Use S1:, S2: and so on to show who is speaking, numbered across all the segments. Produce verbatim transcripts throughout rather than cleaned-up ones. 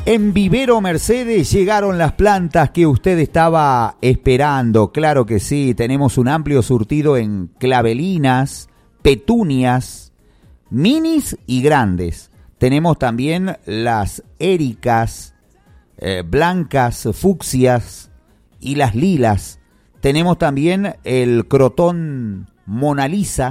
S1: En Vivero Mercedes llegaron las plantas que usted estaba esperando. Claro que sí, tenemos un amplio surtido en clavelinas, petunias, minis y grandes. Tenemos también las éricas, eh, blancas, fucsias y las lilas. Tenemos también el crotón Mona Lisa,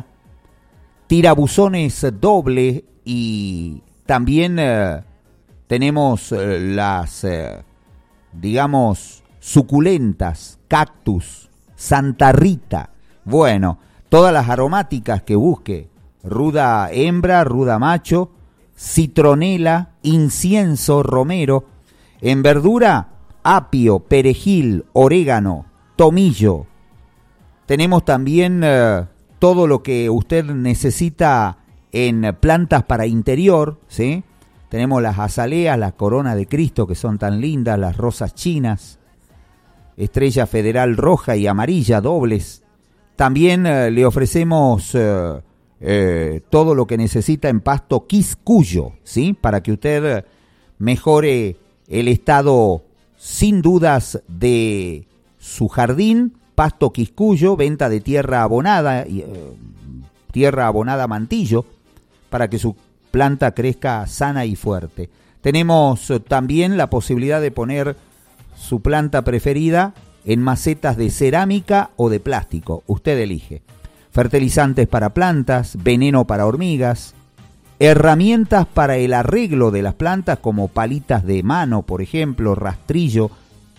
S1: tirabuzones doble y también eh, tenemos eh, las, eh, digamos, suculentas, cactus, Santa Rita. Bueno, todas las aromáticas que busque, ruda hembra, ruda macho, citronela, incienso, romero. En verdura, apio, perejil, orégano, tomillo. Tenemos también eh, todo lo que usted necesita en plantas para interior, ¿sí? Tenemos las azaleas, las coronas de Cristo que son tan lindas, las rosas chinas, estrella federal roja y amarilla dobles. También eh, le ofrecemos eh, eh, todo lo que necesita en pasto quiscuyo, ¿sí? Para que usted mejore el estado sin dudas de su jardín. Pasto quiscuyo, venta de tierra abonada, eh, tierra abonada mantillo, para que su planta crezca sana y fuerte. Tenemos también la posibilidad de poner su planta preferida en macetas de cerámica o de plástico, usted elige. Fertilizantes para plantas, veneno para hormigas, herramientas para el arreglo de las plantas como palitas de mano, por ejemplo, rastrillo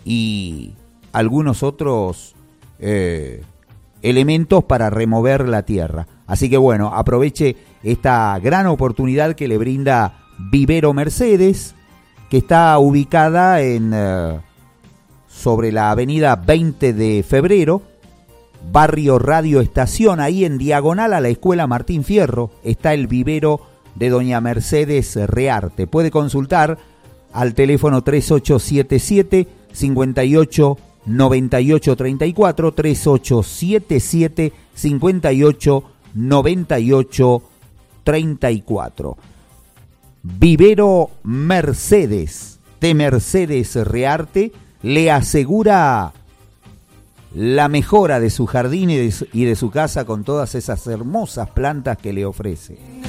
S1: y algunos otros eh, elementos para remover la tierra. Así que bueno, aproveche esta gran oportunidad que le brinda Vivero Mercedes, que está ubicada en eh, sobre la avenida veinte de febrero, barrio Radio Estación, ahí en diagonal a la escuela Martín Fierro, está el vivero de doña Mercedes Rearte. Puede consultar al teléfono tres ocho siete siete, cinco ocho nueve ocho tres cuatro, tres ocho siete siete, cinco ocho nueve ocho tres cuatro. Vivero Mercedes de Mercedes Rearte le asegura la mejora de su jardín y de su, y de su casa con todas esas hermosas plantas que le ofrece.